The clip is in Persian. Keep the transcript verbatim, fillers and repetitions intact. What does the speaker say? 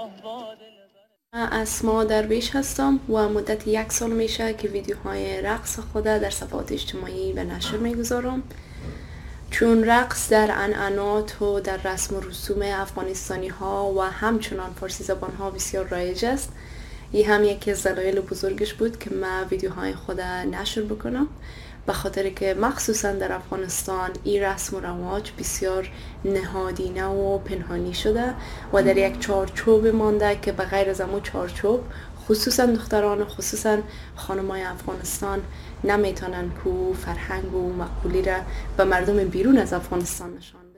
اسما درویش هستم و مدت یک سال میشه که ویدیوهای رقص خود در صفحات اجتماعی به نشر میگذارم. چون رقص در عنعنات و در رسم و رسوم افغانستانی ها و همچنان فارسی زبان ها بسیار رایج است، این هم یکی از دلایل بزرگش بود که من ویدیوهای خود نشر بکنم، به خاطر که مخصوصا در افغانستان این رسم و رواج بسیار نهادینه و پنهانی شده و در یک چارچوب مانده که به غیر از همون چارچوب خصوصا دختران و خصوصا خانمای افغانستان نمیتونن که فرهنگ و مقولی را به مردم بیرون از افغانستان نشان